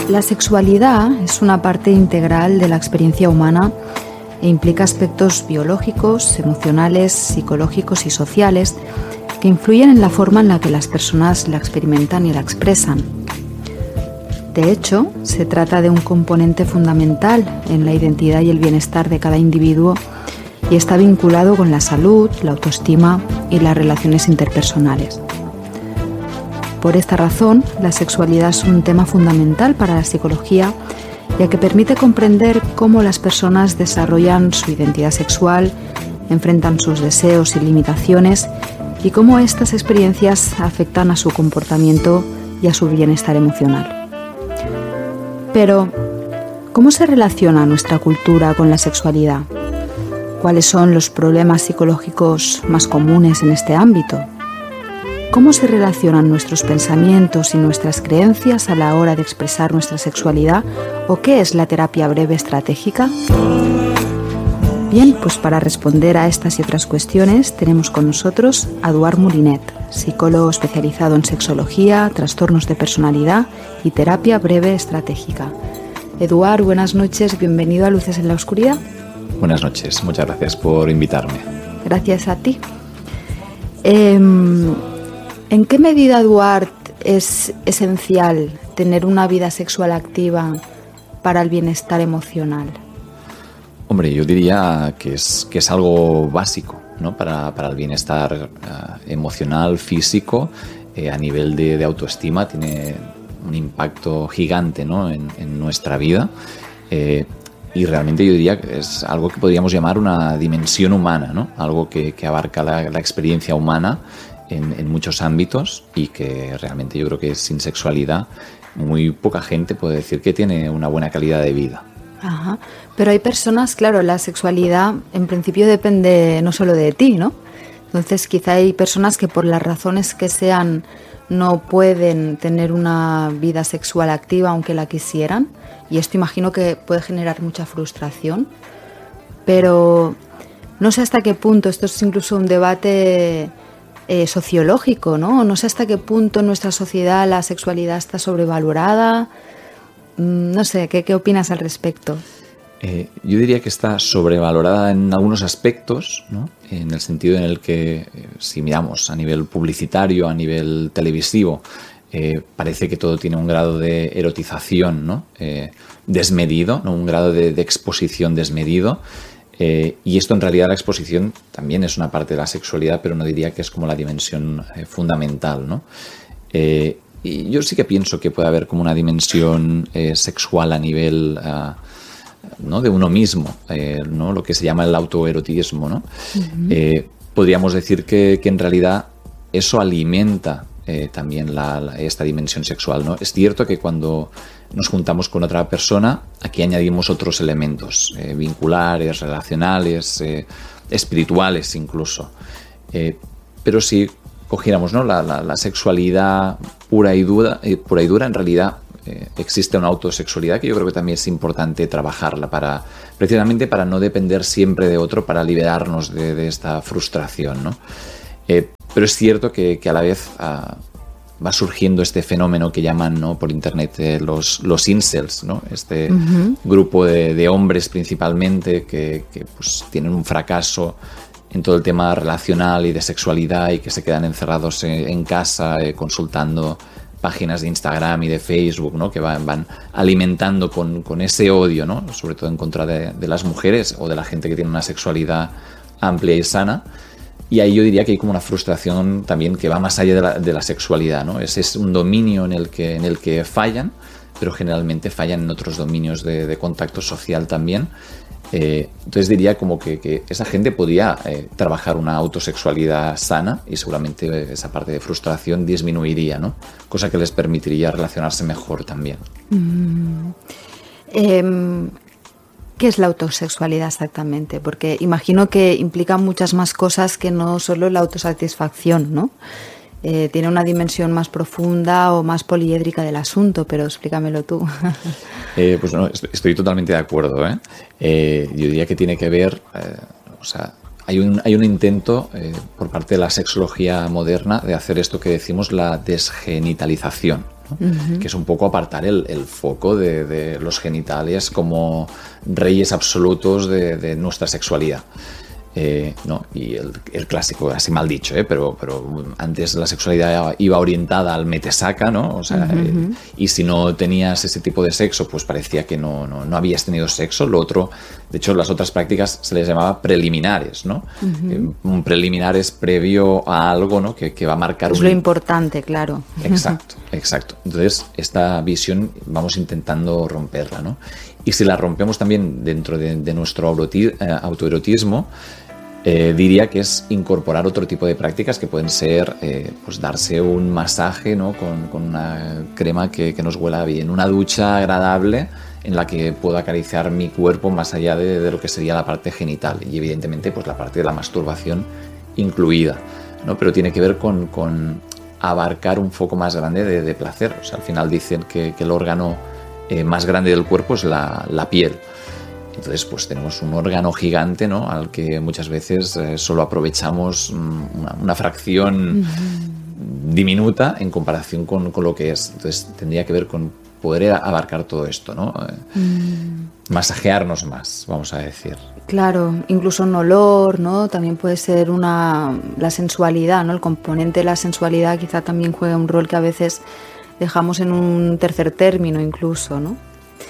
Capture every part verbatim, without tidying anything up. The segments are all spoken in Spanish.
La sexualidad es una parte integral de la experiencia humana e implica aspectos biológicos, emocionales, psicológicos y sociales que influyen en la forma en la que las personas la experimentan y la expresan. De hecho, se trata de un componente fundamental en la identidad y el bienestar de cada individuo y está vinculado con la salud, la autoestima y las relaciones interpersonales. Por esta razón, la sexualidad es un tema fundamental para la psicología, ya que permite comprender cómo las personas desarrollan su identidad sexual, enfrentan sus deseos y limitaciones y cómo estas experiencias afectan a su comportamiento y a su bienestar emocional. Pero, ¿cómo se relaciona nuestra cultura con la sexualidad? ¿Cuáles son los problemas psicológicos más comunes en este ámbito? ¿Cómo se relacionan nuestros pensamientos y nuestras creencias a la hora de expresar nuestra sexualidad? ¿O qué es la terapia breve estratégica? Bien, pues para responder a estas y otras cuestiones tenemos con nosotros a Eduard Molinet, psicólogo especializado en sexología, trastornos de personalidad y terapia breve estratégica. Eduard, buenas noches, bienvenido a Luces en la Oscuridad. Buenas noches, muchas gracias por invitarme. Gracias a ti. Eh, ¿En qué medida, Eduard, es esencial tener una vida sexual activa para el bienestar emocional? Hombre, yo diría que es, que es algo básico, ¿no? para, para el bienestar uh, emocional, físico, eh, a nivel de, de autoestima, tiene un impacto gigante, ¿no? en, en nuestra vida. Eh, y realmente yo diría que es algo que podríamos llamar una dimensión humana, ¿no? Algo que, que abarca la, la experiencia humana En, en muchos ámbitos y que realmente yo creo que sin sexualidad muy poca gente puede decir que tiene una buena calidad de vida. Ajá. Pero hay personas, claro, la sexualidad en principio depende no solo de ti, ¿no? Entonces quizá hay personas que por las razones que sean no pueden tener una vida sexual activa aunque la quisieran, y esto imagino que puede generar mucha frustración, pero no sé hasta qué punto, esto es incluso un debate Eh, sociológico, ¿no? No sé hasta qué punto en nuestra sociedad la sexualidad está sobrevalorada. Mm, no sé, ¿qué, qué opinas al respecto? Eh, yo diría que está sobrevalorada en algunos aspectos, ¿no? En el sentido en el que, eh, si miramos a nivel publicitario, a nivel televisivo, eh, parece que todo tiene un grado de erotización, ¿no? Eh, desmedido, ¿no? Un grado de, de exposición desmedido. Eh, y esto en realidad la exposición también es una parte de la sexualidad, pero no diría que es como la dimensión eh, fundamental, ¿no? Eh, y yo sí que pienso que puede haber como una dimensión eh, sexual a nivel uh, ¿no? de uno mismo, eh, ¿no? Lo que se llama el autoerotismo, ¿no? Uh-huh. Eh, podríamos decir que, que en realidad eso alimenta eh, también la, la, esta dimensión sexual, ¿no? Es cierto que cuando nos juntamos con otra persona, aquí añadimos otros elementos eh, vinculares, relacionales, eh, espirituales incluso. Eh, pero si cogiéramos, ¿no? la, la, la sexualidad pura y dura, eh, pura y dura en realidad eh, existe una autosexualidad que yo creo que también es importante trabajarla para, precisamente para no depender siempre de otro, para liberarnos de, de esta frustración, ¿no? Eh, pero es cierto que, que a la vez uh, va surgiendo este fenómeno que llaman, ¿no? por internet eh, los, los incels, ¿no? Este uh-huh. grupo de, de hombres principalmente que, que pues, tienen un fracaso en todo el tema relacional y de sexualidad y que se quedan encerrados en, en casa eh, consultando páginas de Instagram y de Facebook, ¿no? que van, van alimentando con, con ese odio, ¿no? sobre todo en contra de, de las mujeres o de la gente que tiene una sexualidad amplia y sana. Y ahí yo diría que hay como una frustración también que va más allá de la, de la sexualidad, ¿no? Ese es un dominio en el que, en el que fallan, pero generalmente fallan en otros dominios de, de contacto social también. Eh, entonces diría como que, que esa gente podría eh, trabajar una autosexualidad sana y seguramente esa parte de frustración disminuiría, ¿no? Cosa que les permitiría relacionarse mejor también. Mm. Eh... ¿Qué es la autosexualidad exactamente? Porque imagino que implica muchas más cosas que no solo la autosatisfacción, ¿no? Eh, tiene una dimensión más profunda o más poliédrica del asunto, pero explícamelo tú. eh, pues no, estoy totalmente de acuerdo, ¿eh? Eh, yo diría que tiene que ver, eh, o sea, hay un, hay un intento eh, por parte de la sexología moderna de hacer esto que decimos la desgenitalización, ¿no? Uh-huh. Que es un poco apartar el, el foco de, de los genitales como reyes absolutos de, de nuestra sexualidad. Eh, no, y el, el clásico, así mal dicho, ¿eh? pero, pero antes la sexualidad iba orientada al metesaca, ¿no? O sea, uh-huh. eh, y si no tenías ese tipo de sexo, pues parecía que no, no, no habías tenido sexo. Lo otro, de hecho, las otras prácticas se les llamaba preliminares, ¿no? Uh-huh. Eh, un preliminar es previo a algo, ¿no? que, que va a marcar... Es un... lo importante, claro. Exacto, exacto. Entonces, esta visión vamos intentando romperla, ¿no? Y si la rompemos también dentro de, de nuestro autoerotismo, eh, autoerotismo Eh, diría que es incorporar otro tipo de prácticas que pueden ser eh, pues darse un masaje, ¿no? con, con una crema que, que nos huela bien, una ducha agradable en la que puedo acariciar mi cuerpo más allá de, de lo que sería la parte genital y evidentemente pues la parte de la masturbación incluida, ¿no? Pero tiene que ver con, con abarcar un foco más grande de, de placer. O sea, al final dicen que, que el órgano eh, más grande del cuerpo es la, la piel. Entonces, pues tenemos un órgano gigante, ¿no? Al que muchas veces eh, solo aprovechamos una, una fracción uh-huh. diminuta en comparación con, con lo que es. Entonces, tendría que ver con poder abarcar todo esto, ¿no? Uh-huh. Masajearnos más, vamos a decir. Claro, incluso un olor, ¿no? También puede ser una la sensualidad, ¿no? El componente de la sensualidad quizá también juega un rol que a veces dejamos en un tercer término incluso, ¿no?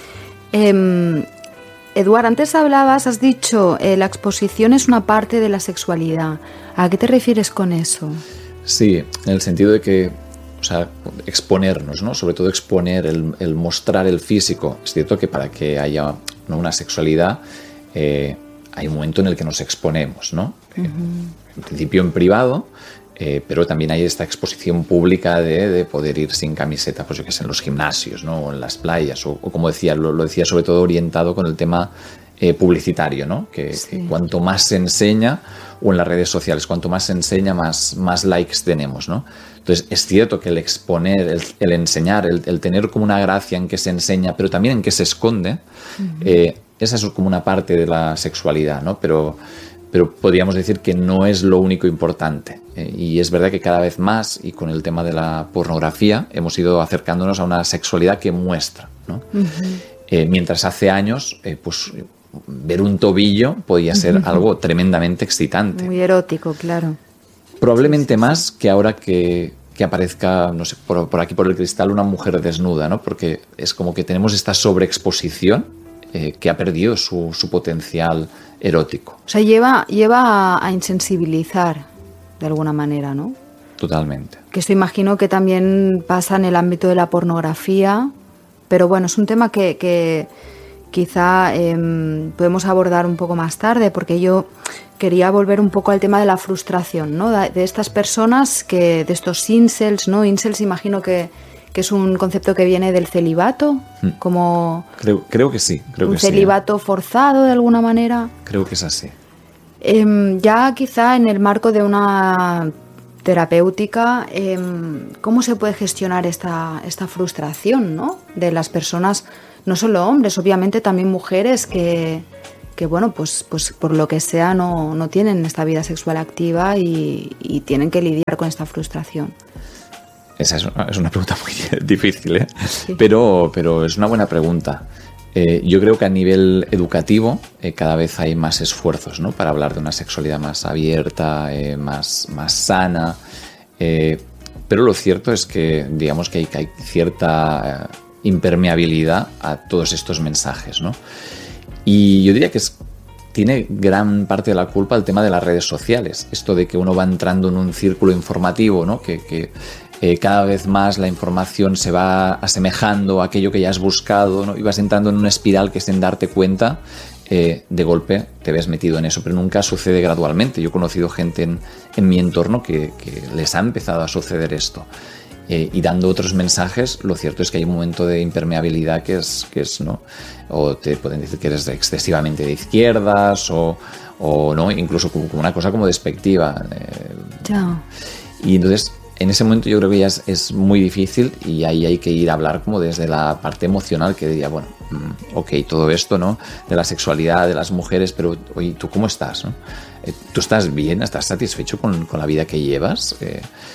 Eh, Eduard, antes hablabas, has dicho, eh, la exposición es una parte de la sexualidad. ¿A qué te refieres con eso? Sí, en el sentido de que, o sea, exponernos, ¿no? Sobre todo exponer, el, el mostrar el físico. Es cierto que para que haya, ¿no? una sexualidad eh, hay un momento en el que nos exponemos, ¿no? Uh-huh. Eh, en principio en privado, eh, pero también hay esta exposición pública de, de poder ir sin camiseta, pues yo qué sé, en los gimnasios, ¿no? O en las playas, o, o como decía, lo, lo decía sobre todo orientado con el tema eh, publicitario, ¿no? Que, sí. que cuanto más se enseña, o en las redes sociales, cuanto más se enseña, más, más likes tenemos, ¿no? Entonces, es cierto que el exponer, el, el enseñar, el, el tener como una gracia en que se enseña, pero también en que se esconde, uh-huh. eh, esa es como una parte de la sexualidad, ¿no? Pero... pero podríamos decir que no es lo único importante. Eh, y es verdad que cada vez más, y con el tema de la pornografía, hemos ido acercándonos a una sexualidad que muestra, ¿no? Uh-huh. Eh, mientras hace años, eh, pues ver un tobillo podía ser uh-huh. algo tremendamente excitante. Muy erótico, claro. Probablemente sí, sí, más sí. que ahora que, que aparezca, no sé, por, por aquí por el cristal una mujer desnuda, ¿no? Porque es como que tenemos esta sobreexposición Eh, que ha perdido su, su potencial erótico. O sea, lleva, lleva a, a insensibilizar de alguna manera, ¿no? Totalmente. Que esto imagino que también pasa en el ámbito de la pornografía, pero bueno, es un tema que, que quizá eh, podemos abordar un poco más tarde, porque yo quería volver un poco al tema de la frustración, ¿no? De, de estas personas, que de estos incels, ¿no? Incels imagino que que es un concepto que viene del celibato, como... Creo, creo que sí. Creo un que celibato sí, ¿eh? forzado, de alguna manera. Creo que es así. Eh, ya quizá en el marco de una terapéutica, eh, ¿cómo se puede gestionar esta, esta frustración, ¿no? De las personas, no solo hombres, obviamente también mujeres que, que bueno, pues, pues por lo que sea no, no tienen esta vida sexual activa y, y tienen que lidiar con esta frustración. Esa es una, es una pregunta muy difícil, ¿eh? Sí. Pero, pero es una buena pregunta. Eh, yo creo que a nivel educativo eh, cada vez hay más esfuerzos, ¿no? Para hablar de una sexualidad más abierta, eh, más, más sana. Eh, pero lo cierto es que, digamos que hay, que hay cierta eh, impermeabilidad a todos estos mensajes, ¿no? Y yo diría que es, tiene gran parte de la culpa el tema de las redes sociales. Esto de que uno va entrando en un círculo informativo, ¿no? Que... que Eh, cada vez más la información se va asemejando a aquello que ya has buscado, ¿no? Y vas entrando en una espiral que sin darte cuenta, eh, de golpe te ves metido en eso, pero nunca sucede gradualmente. Yo he conocido gente en, en mi entorno que, que les ha empezado a suceder esto. Eh, y dando otros mensajes, lo cierto es que hay un momento de impermeabilidad que es, que es ¿no? O te pueden decir que eres excesivamente de izquierdas o, o no, incluso como una cosa como despectiva. Eh, Chao. Y entonces... En ese momento yo creo que ya es, es muy difícil y ahí hay que ir a hablar como desde la parte emocional, que diría, bueno, ok, todo esto, ¿no? De la sexualidad, de las mujeres, pero oye, ¿tú cómo estás? ¿No? ¿Tú estás bien? ¿Estás satisfecho con, con la vida que llevas? Eh,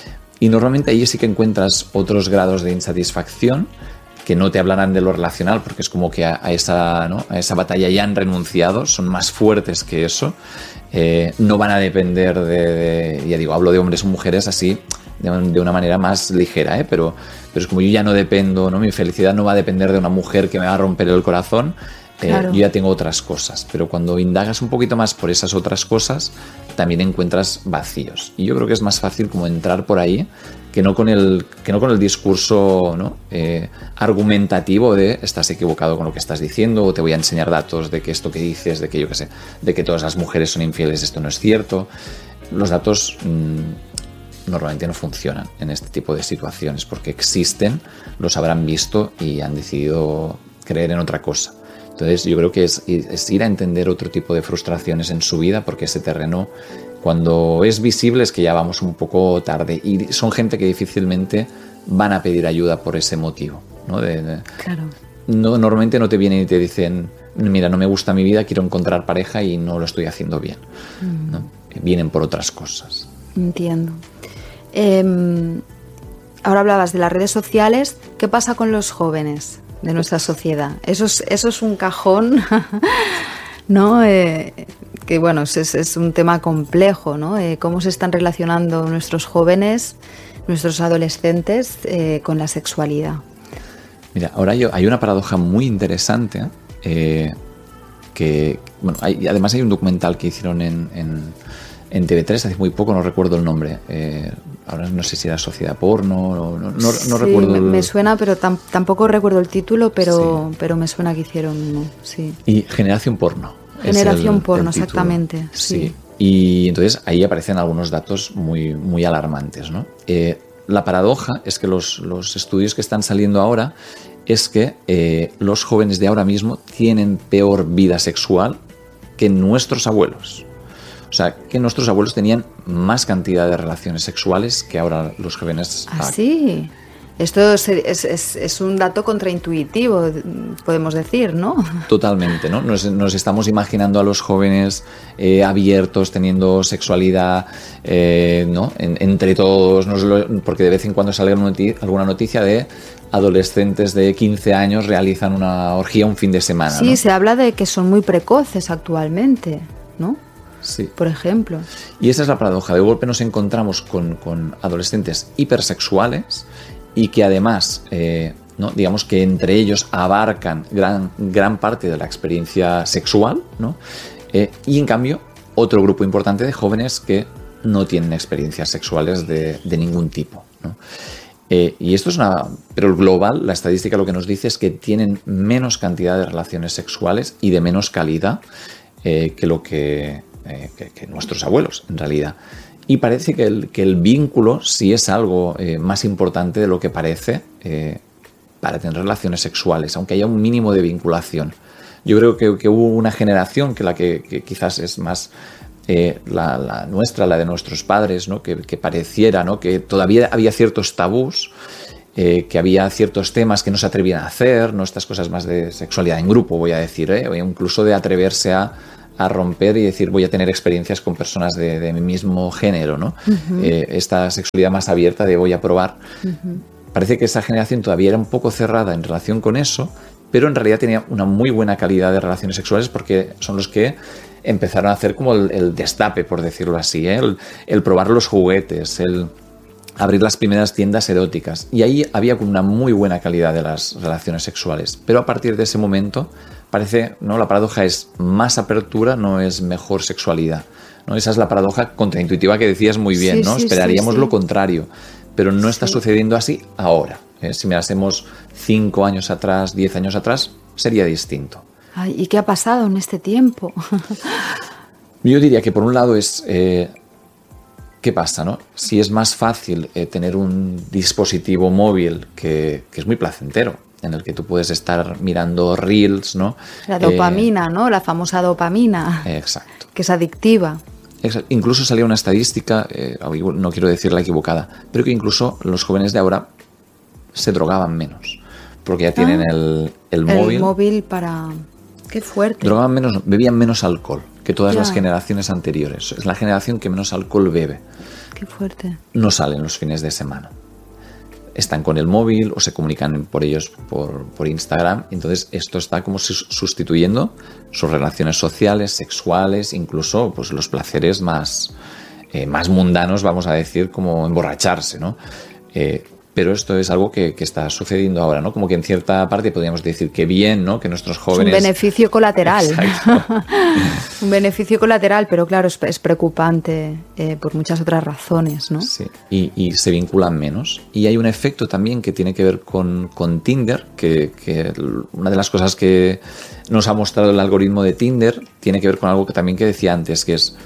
Y normalmente ahí sí que encuentras otros grados de insatisfacción que no te hablarán de lo relacional, porque es como que a, a, esa, ¿no? a esa batalla ya han renunciado, son más fuertes que eso, eh, no van a depender de, de, ya digo, hablo de hombres o mujeres así, de, de una manera más ligera, ¿eh? pero, pero es como yo ya no dependo, ¿no? Mi felicidad no va a depender de una mujer que me va a romper el corazón, eh, claro. Yo ya tengo otras cosas, pero cuando indagas un poquito más por esas otras cosas, también encuentras vacíos. Y yo creo que es más fácil como entrar por ahí que no con el, que no con el discurso, ¿no? eh, argumentativo de estás equivocado con lo que estás diciendo, o te voy a enseñar datos de que esto que dices, de que yo qué sé, de que todas las mujeres son infieles, esto no es cierto. Los datos mmm, normalmente no funcionan en este tipo de situaciones porque existen, los habrán visto y han decidido creer en otra cosa. Entonces yo creo que es, es ir a entender otro tipo de frustraciones en su vida, porque ese terreno, cuando es visible, es que ya vamos un poco tarde y son gente que difícilmente van a pedir ayuda por ese motivo, ¿no? De, de, claro. No, normalmente no te vienen y te dicen, mira, no me gusta mi vida, quiero encontrar pareja y no lo estoy haciendo bien, mm. ¿no? Vienen por otras cosas. Entiendo. Eh, ahora hablabas de las redes sociales. ¿Qué pasa con los jóvenes de nuestra sociedad? Eso es, eso es un cajón, ¿no? Eh, que bueno, es, es un tema complejo, ¿no? Eh, cómo se están relacionando nuestros jóvenes, nuestros adolescentes eh, con la sexualidad. Mira, ahora yo, hay una paradoja muy interesante, eh, que, bueno, hay, además hay un documental que hicieron en, en, en T V tres hace muy poco, no recuerdo el nombre, eh, ahora no sé si era Sociedad Porno, no, no, no, sí, no recuerdo. El... Me suena, pero tam, tampoco recuerdo el título, pero, sí. pero me suena que hicieron uno, sí. Y Generación Porno. Generación el, Porno, el exactamente. Sí. sí. Y entonces ahí aparecen algunos datos muy, muy alarmantes, ¿no? Eh, la paradoja es que los, los estudios que están saliendo ahora es que eh, los jóvenes de ahora mismo tienen peor vida sexual que nuestros abuelos. O sea, que nuestros abuelos tenían más cantidad de relaciones sexuales que ahora los jóvenes. ¿Ah, sí? Esto es, es, es, es un dato contraintuitivo, podemos decir, ¿no? Totalmente, ¿no? Nos, nos estamos imaginando a los jóvenes eh, abiertos, teniendo sexualidad, eh, ¿no? En, entre todos, nos lo, porque de vez en cuando sale alguna noticia de adolescentes de quince años realizan una orgía un fin de semana. Sí, ¿no? Se habla de que son muy precoces actualmente, ¿no? Sí. Por ejemplo. Y esa es la paradoja. De golpe nos encontramos con, con adolescentes hipersexuales y que además, eh, ¿no? digamos que entre ellos abarcan gran, gran parte de la experiencia sexual, ¿no? eh, y en cambio otro grupo importante de jóvenes que no tienen experiencias sexuales de, de ningún tipo, ¿no? Eh, y esto es una... Pero el global, la estadística lo que nos dice es que tienen menos cantidad de relaciones sexuales y de menos calidad eh, que lo que, eh, que, que nuestros abuelos, en realidad. Y parece que el, que el vínculo sí es algo eh, más importante de lo que parece eh, para tener relaciones sexuales, aunque haya un mínimo de vinculación. Yo creo que, que hubo una generación, que la que, que quizás es más eh, la, la nuestra, la de nuestros padres, ¿no? que, que pareciera, ¿no? que todavía había ciertos tabús, eh, que había ciertos temas que no se atrevían a hacer, ¿no? Estas cosas más de sexualidad en grupo, voy a decir, ¿eh? o incluso de atreverse a a romper y decir voy a tener experiencias con personas de, de mi mismo género, ¿no? Uh-huh. Eh, esta sexualidad más abierta de voy a probar. Uh-huh. Parece que esa generación todavía era un poco cerrada en relación con eso, pero en realidad tenía una muy buena calidad de relaciones sexuales porque son los que empezaron a hacer como el, el destape, por decirlo así, ¿eh? el, el probar los juguetes, el abrir las primeras tiendas eróticas. Y ahí había una muy buena calidad de las relaciones sexuales. Pero a partir de ese momento parece, ¿no? La paradoja es más apertura, no es mejor sexualidad, ¿no? Esa es la paradoja contraintuitiva que decías muy bien, sí, ¿no? Sí, Esperaríamos sí, sí. lo contrario, pero no está sí. sucediendo así ahora. ¿eh? Si mirásemos cinco años atrás, diez años atrás, sería distinto. Ay, ¿y qué ha pasado en este tiempo? Yo diría que por un lado es... Eh, ¿Qué pasa, no? Si es más fácil eh, tener un dispositivo móvil que, que es muy placentero, en el que tú puedes estar mirando reels, ¿no? La dopamina, eh, ¿no? La famosa dopamina. Exacto. Que es adictiva. Exacto. Incluso salía una estadística, eh, no quiero decir la equivocada, pero que incluso los jóvenes de ahora se drogaban menos, porque ya tienen ah, el, el móvil. El móvil para... Qué fuerte. Drogaban menos, bebían menos alcohol que todas ya. las generaciones anteriores. Es la generación que menos alcohol bebe. Qué fuerte. No salen los fines de semana. Están con el móvil o se comunican por ellos por, por Instagram. Entonces esto está como sustituyendo sus relaciones sociales, sexuales, incluso pues, los placeres más, eh, más mundanos, vamos a decir, como emborracharse, ¿no? Eh, pero esto es algo que, que está sucediendo ahora, ¿no? Como que en cierta parte podríamos decir que bien, ¿no? Que nuestros jóvenes... Es un beneficio colateral. Un beneficio colateral, pero claro, es, es preocupante eh, por muchas otras razones, ¿no? Sí, y, y se vinculan menos. Y hay un efecto también que tiene que ver con, con Tinder, que, que una de las cosas que nos ha mostrado el algoritmo de Tinder tiene que ver con algo que también que decía antes, que es...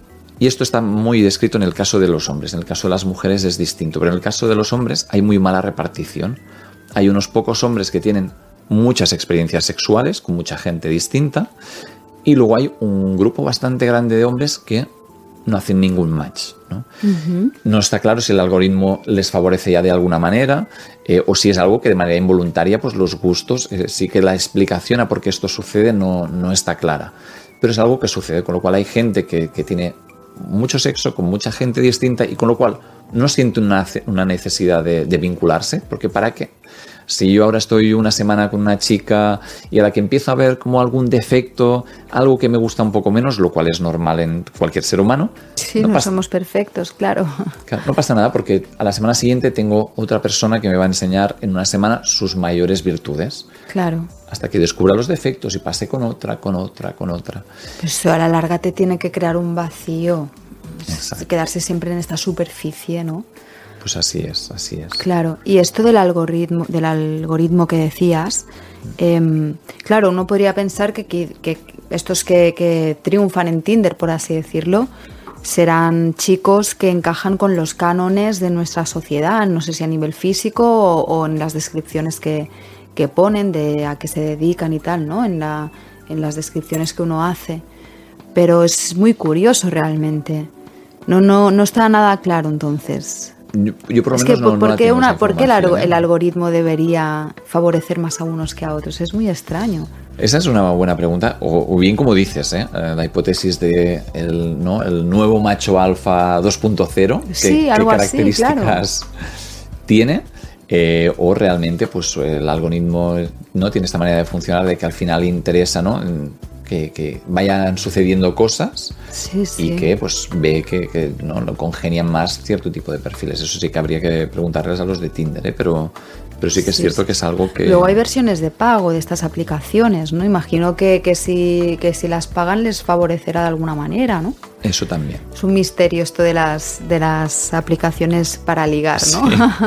Y esto está muy descrito en el caso de los hombres. En el caso de las mujeres es distinto, pero en el caso de los hombres hay muy mala repartición. Hay unos pocos hombres que tienen muchas experiencias sexuales con mucha gente distinta y luego hay un grupo bastante grande de hombres que no hacen ningún match, ¿no? Uh-huh. No está claro si el algoritmo les favorece ya de alguna manera eh, o si es algo que de manera involuntaria pues los gustos, eh, sí que la explicación a por qué esto sucede no, no está clara. Pero es algo que sucede, con lo cual hay gente que, que tiene mucho sexo con mucha gente distinta y con lo cual no siente una, una necesidad de, de vincularse, porque ¿para qué? Si yo ahora estoy una semana con una chica y a la que empiezo a ver como algún defecto, algo que me gusta un poco menos, lo cual es normal en cualquier ser humano. Sí, no, no pasa, somos perfectos, claro. claro. No pasa nada porque a la semana siguiente tengo otra persona que me va a enseñar en una semana sus mayores virtudes. Claro. Hasta que descubra los defectos y pase con otra, con otra, con otra. Pues eso a la larga te tiene que crear un vacío. Exacto. Quedarse siempre en esta superficie, ¿no? Pues así es, así es. Claro, y esto del algoritmo, del algoritmo que decías, eh, claro, uno podría pensar que, que, que estos que, que triunfan en Tinder, por así decirlo, serán chicos que encajan con los cánones de nuestra sociedad, no sé si a nivel físico o, o en las descripciones que, que ponen de a qué se dedican y tal, ¿no? En, la, en las descripciones que uno hace. Pero es muy curioso realmente. No, no, no está nada claro entonces. Yo, yo por lo es menos que, no, ¿por, no qué una, ¿por qué el, ¿eh? el algoritmo debería favorecer más a unos que a otros? Es muy extraño. Esa es una buena pregunta, o, o bien como dices, ¿eh? La hipótesis de el, ¿no? el nuevo macho alfa dos punto cero, sí, ¿qué, algo qué características así, claro. tiene? Eh, o realmente pues el algoritmo no tiene esta manera de funcionar de que al final interesa, ¿no? Que, que vayan sucediendo cosas sí, sí. y que pues ve que, que no, no congenian más cierto tipo de perfiles. Eso sí que habría que preguntarles a los de Tinder, ¿eh? pero, pero sí que es sí, cierto sí. que es algo que... Luego hay versiones de pago de estas aplicaciones, ¿no? Imagino que, que, si, que si las pagan les favorecerá de alguna manera, ¿no? Eso también. Es un misterio esto de las, de las aplicaciones para ligar, ¿no?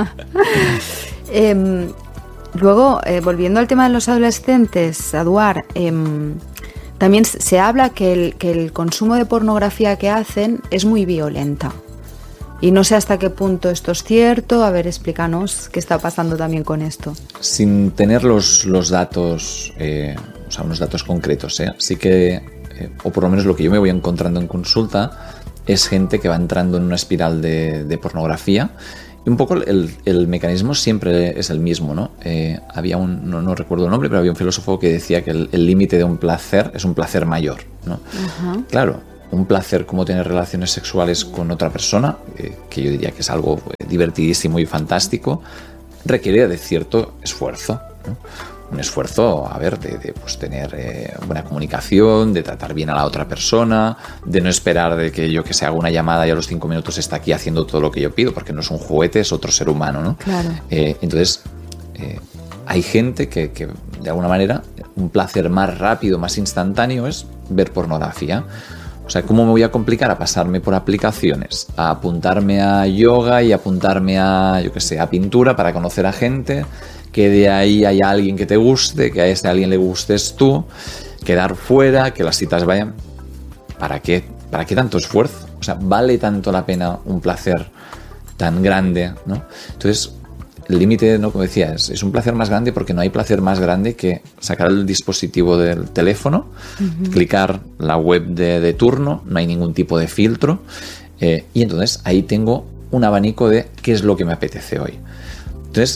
Sí. eh, luego, eh, volviendo al tema de los adolescentes, Eduard, eh, también se habla que el, que el consumo de pornografía que hacen es muy violenta. Y no sé hasta qué punto esto es cierto. A ver, explícanos qué está pasando también con esto. Sin tener los, los datos, eh, o sea, unos datos concretos, ¿eh? Sí que, eh, o por lo menos lo que yo me voy encontrando en consulta, es gente que va entrando en una espiral de, de pornografía. Y un poco el, el mecanismo siempre es el mismo, ¿no? Eh, había un, no, no recuerdo el nombre, pero había un filósofo que decía que el límite de un placer es un placer mayor, ¿no? Uh-huh. Claro, un placer como tener relaciones sexuales con otra persona, eh, que yo diría que es algo divertidísimo y fantástico, requiere de cierto esfuerzo, ¿no? Un esfuerzo, a ver, de, de pues, tener eh, buena comunicación, de tratar bien a la otra persona, de no esperar de que yo que se haga una llamada y a los cinco minutos está aquí haciendo todo lo que yo pido, porque no es un juguete, es otro ser humano, ¿no? Claro. Eh, entonces, eh, hay gente que, que, de alguna manera, un placer más rápido, más instantáneo es ver pornografía. O sea, ¿cómo me voy a complicar a pasarme por aplicaciones? A apuntarme a yoga y apuntarme a, yo qué sé, a pintura para conocer a gente, que de ahí haya alguien que te guste, que a ese alguien le gustes tú, quedar fuera, que las citas vayan. ¿Para qué? ¿Para qué tanto esfuerzo? O sea, ¿vale tanto la pena un placer tan grande, ¿no? Entonces, el límite, ¿no? Como decía, es, es un placer más grande porque no hay placer más grande que sacar el dispositivo del teléfono, uh-huh. clicar la web de, de turno, no hay ningún tipo de filtro, eh, y entonces ahí tengo un abanico de qué es lo que me apetece hoy. Entonces,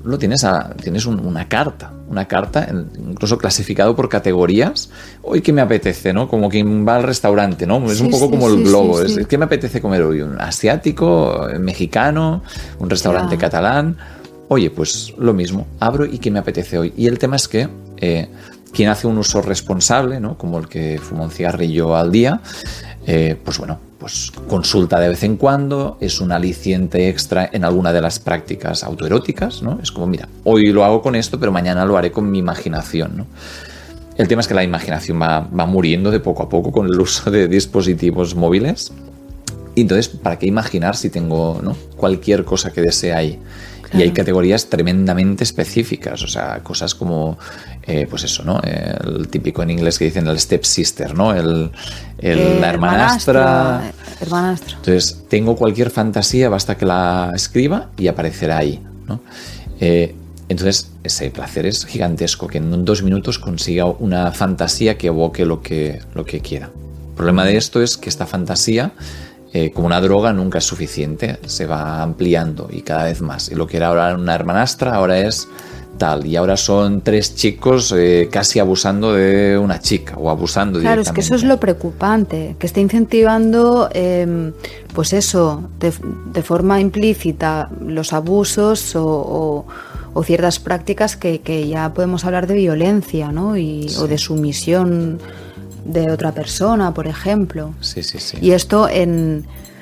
lo tienes, a, tienes un, una carta, una carta incluso clasificado por categorías. Hoy qué me apetece, ¿no? Como quien va al restaurante, ¿no? Es sí, un poco sí, como el sí, globo. Sí, sí. Es, ¿qué me apetece comer hoy? ¿Un asiático, mexicano, un restaurante yeah. catalán? Oye, pues lo mismo, abro y qué me apetece hoy. Y el tema es que eh, quien hace un uso responsable, ¿no? Como el que fuma un cigarrillo al día, eh, pues bueno, pues consulta de vez en cuando, es un aliciente extra en alguna de las prácticas autoeróticas, ¿no? Es como, mira, hoy lo hago con esto, pero mañana lo haré con mi imaginación, ¿no? El tema es que la imaginación va, va muriendo de poco a poco con el uso de dispositivos móviles. Y entonces, ¿para qué imaginar si tengo, ¿no? cualquier cosa que desee ahí? Claro. Y hay categorías tremendamente específicas, o sea, cosas como, eh, pues eso, ¿no? El típico en inglés que dicen el stepsister, ¿no? El, el, eh, la hermanastra. Hermanastra. Entonces, tengo cualquier fantasía, basta que la escriba y aparecerá ahí, ¿no? Eh, entonces, ese placer es gigantesco, que en dos minutos consiga una fantasía que evoque lo que, lo que quiera. El problema de esto es que esta fantasía, Eh, como una droga, nunca es suficiente, se va ampliando y cada vez más. Y lo que era ahora una hermanastra, ahora es tal. Y ahora son tres chicos eh, casi abusando de una chica o abusando claro, directamente. Claro, es que eso es lo preocupante, que esté incentivando, eh, pues eso, de, de forma implícita los abusos o, o, o ciertas prácticas que, que ya podemos hablar de violencia, ¿no? Y, sí. O de sumisión de otra persona, por ejemplo. Sí, sí, sí. Y esto en,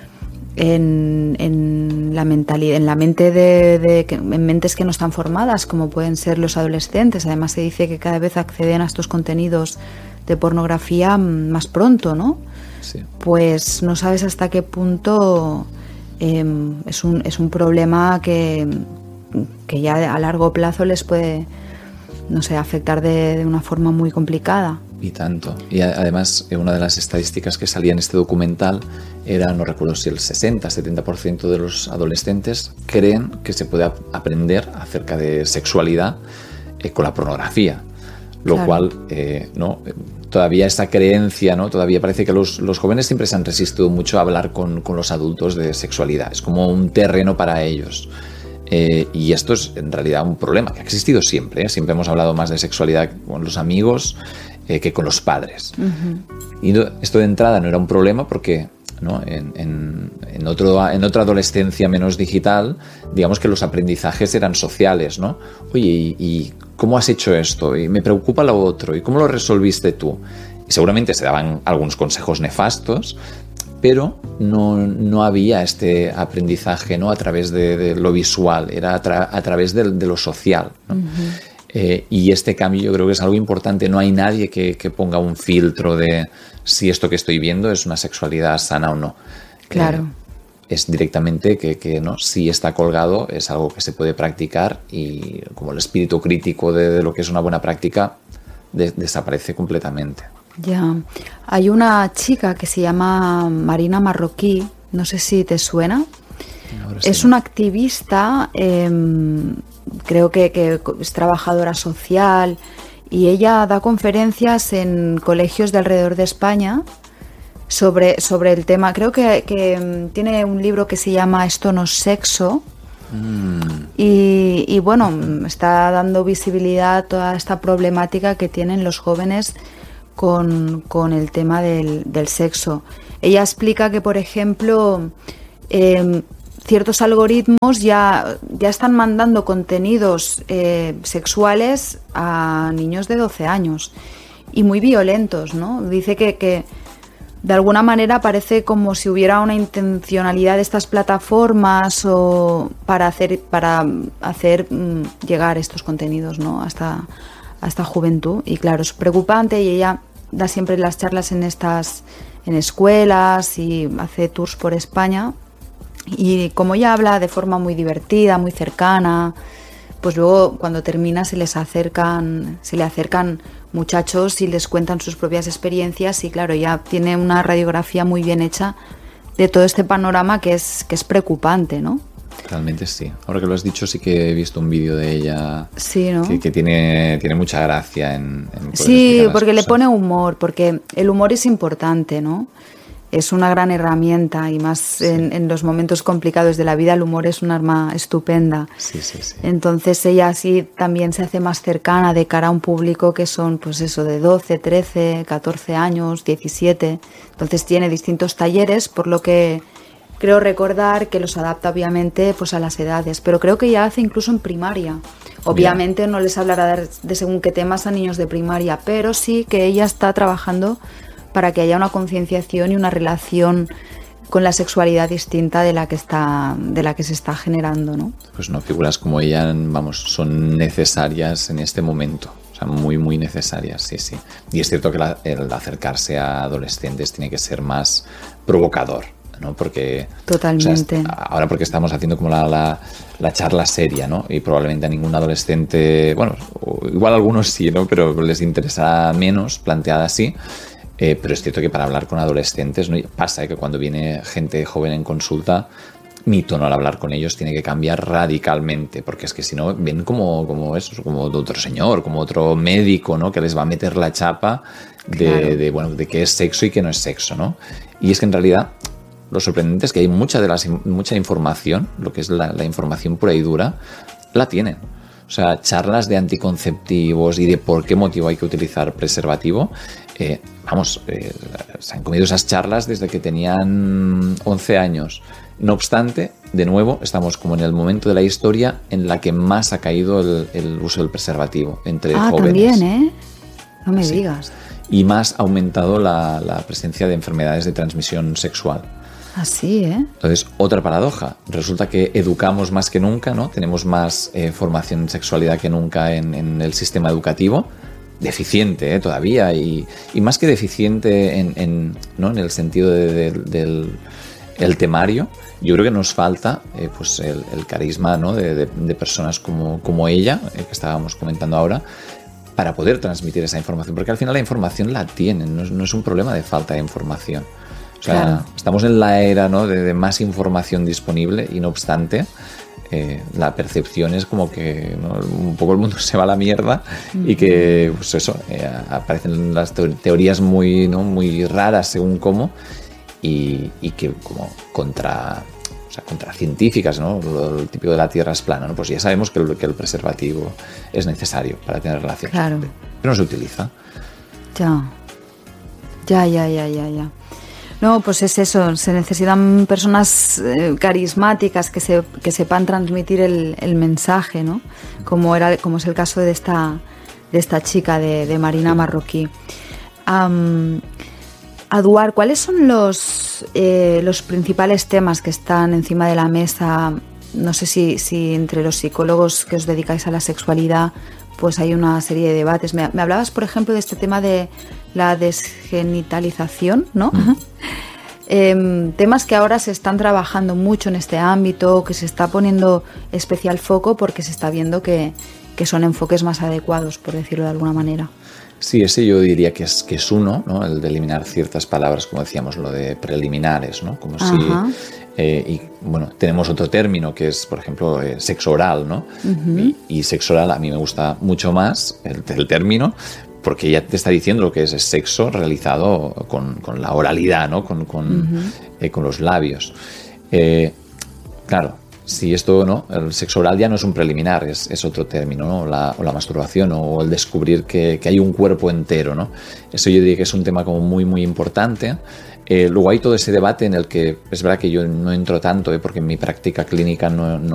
en, en la mentalidad, en la mente de, de en mentes que no están formadas, como pueden ser los adolescentes. Además se dice que cada vez acceden a estos contenidos de pornografía más pronto, ¿no? Sí. Pues no sabes hasta qué punto eh, es un es un problema que, que ya a largo plazo les puede, no sé, afectar de, de una forma muy complicada. Y tanto. Y además, una de las estadísticas que salía en este documental era, no recuerdo si el sesenta, setenta por ciento de los adolescentes creen que se puede aprender acerca de sexualidad eh, con la pornografía. Lo claro. cual, eh, ¿no? Todavía esa creencia, ¿no? Todavía parece que los, los jóvenes siempre se han resistido mucho a hablar con, con los adultos de sexualidad. Es como un terreno para ellos. Eh, y esto es en realidad un problema que ha existido siempre, ¿eh? Siempre hemos hablado más de sexualidad con los amigos eh, que con los padres. Uh-huh. Y no, esto de entrada no era un problema porque, ¿no? en, en, en, otro, en otra adolescencia menos digital, digamos que los aprendizajes eran sociales, ¿no? Oye, ¿y, y cómo has hecho esto? Y me preocupa lo otro. ¿Y cómo lo resolviste tú? Y seguramente se daban algunos consejos nefastos, pero no, no había este aprendizaje, ¿no? A través de, de lo visual, era a, tra- a través de, de lo social, ¿no? Uh-huh. eh, y este cambio yo creo que es algo importante. No hay nadie que, que ponga un filtro de si esto que estoy viendo es una sexualidad sana o no. Claro. Eh, es directamente que, que no, si está colgado es algo que se puede practicar y como el espíritu crítico de, de lo que es una buena práctica de, desaparece completamente. Ya, hay una chica que se llama Marina Marroquí, no sé si te suena. Sí. Es una activista, eh, creo que, que es trabajadora social y ella da conferencias en colegios de alrededor de España sobre, sobre el tema. Creo que, que tiene un libro que se llama Esto no es sexo. Mm. Y, y bueno, está dando visibilidad a toda esta problemática que tienen los jóvenes Con, con el tema del, del sexo. Ella explica que, por ejemplo, eh, ciertos algoritmos ya, ya están mandando contenidos eh, sexuales a niños de doce años y muy violentos, ¿no? Dice que, que de alguna manera parece como si hubiera una intencionalidad de estas plataformas o para hacer, para hacer mm, llegar estos contenidos, ¿no? Hasta a esta juventud. Y claro, es preocupante y ella da siempre las charlas en estas en escuelas y hace tours por España y como ella habla de forma muy divertida, muy cercana, pues luego cuando termina se les acercan se le acercan muchachos y les cuentan sus propias experiencias y claro, ella tiene una radiografía muy bien hecha de todo este panorama que es que es preocupante, ¿no? Realmente sí. Ahora que lo has dicho, sí que he visto un vídeo de ella sí, ¿no? que, que tiene, tiene mucha gracia en, en sí, porque cosas. Le pone humor, porque el humor es importante, ¿no? es una gran herramienta y más sí. en, en los momentos complicados de la vida el humor es un arma estupenda. Sí, sí, sí. Entonces ella así también se hace más cercana de cara a un público que son pues eso de doce, trece, catorce años, diecisiete. Entonces tiene distintos talleres, por lo que creo recordar que los adapta obviamente pues a las edades, pero creo que ella hace incluso en primaria. Obviamente Bien. No les hablará de según qué temas a niños de primaria, pero sí que ella está trabajando para que haya una concienciación y una relación con la sexualidad distinta de la que está, de la que se está generando, ¿no? Pues no, figuras como ella, vamos, son necesarias en este momento. O sea, muy, muy necesarias, sí, sí. Y es cierto que la, el acercarse a adolescentes tiene que ser más provocador, ¿no? Porque totalmente. O sea, ahora porque estamos haciendo como la, la, la charla seria, ¿no? Y probablemente a ningún adolescente, bueno, igual a algunos sí, ¿no? Pero les interesa menos planteada así. Eh, pero es cierto que para hablar con adolescentes, ¿no? Pasa ¿eh? que cuando viene gente joven en consulta, mi tono al hablar con ellos tiene que cambiar radicalmente, porque es que si no ven como, como eso, como de otro señor, como otro médico, ¿no? Que les va a meter la chapa de, claro. de, bueno, de qué es sexo y qué no es sexo, ¿no? Y es que en realidad lo sorprendente es que hay mucha, de las, mucha información, lo que es la, la información pura y dura, la tienen. O sea, charlas de anticonceptivos y de por qué motivo hay que utilizar preservativo. Eh, vamos, eh, se han comido esas charlas desde que tenían once años. No obstante, de nuevo, estamos como en el momento de la historia en la que más ha caído el, el uso del preservativo entre ah, jóvenes. Ah, también, ¿eh? No me sí. digas. Y más ha aumentado la, la presencia de enfermedades de transmisión sexual. Así, ¿eh? Entonces, otra paradoja. Resulta que educamos más que nunca, ¿no? Tenemos más eh, formación en sexualidad que nunca en, en el sistema educativo. Deficiente, ¿eh? Todavía. Y, y más que deficiente en, en, ¿no? en el sentido de, de, del el temario, yo creo que nos falta eh, pues el, el carisma, ¿no? de, de, de personas como, como ella, eh, que estábamos comentando ahora, para poder transmitir esa información. Porque al final la información la tienen, no es, no es un problema de falta de información. O sea, claro. Estamos en la era, ¿no? de, de más información disponible y no obstante eh, la percepción es como que, ¿no? un poco el mundo se va a la mierda mm. y que pues eso, eh, aparecen las teorías muy, ¿no? muy raras según cómo y, y que como contra, o sea, contra científicas, ¿no? Lo, lo típico de la Tierra es plana, ¿no? Pues ya sabemos que el, que el preservativo es necesario para tener relaciones. Claro. Pero no se utiliza. Ya, ya, ya, ya, ya, ya. No, pues es eso, se necesitan personas eh, carismáticas que, se, que sepan transmitir el, el mensaje, ¿no? Como, era, como es el caso de esta, de esta chica, de, de Marina Marroquí. Um, Aduar, ¿cuáles son los, eh, los principales temas que están encima de la mesa? No sé si, si entre los psicólogos que os dedicáis a la sexualidad pues hay una serie de debates. Me, me hablabas, por ejemplo, de este tema de la desgenitalización, ¿no? Uh-huh. eh, temas que ahora se están trabajando mucho en este ámbito, que se está poniendo especial foco porque se está viendo que, que son enfoques más adecuados, por decirlo de alguna manera. Sí, ese yo diría que es, que es uno, ¿no? El de eliminar ciertas palabras, como decíamos, lo de preliminares, ¿no? Como Ajá. si... Eh, y bueno, tenemos otro término que es, por ejemplo, eh, sexo oral, ¿no? Uh-huh. Y, y sexo oral a mí me gusta mucho más el, el término, porque ya te está diciendo lo que es, es sexo realizado con, con la oralidad, ¿no? Con, con, uh-huh. eh, con los labios. Eh, claro, si esto, ¿no? El sexo oral ya no es un preliminar, es, es otro término, ¿no? La, o la masturbación, o el descubrir que, que hay un cuerpo entero, ¿no? Eso yo diría que es un tema como muy, muy importante. Eh, luego hay todo ese debate en el que es verdad que yo no entro tanto, eh, porque en mi práctica clínica no, no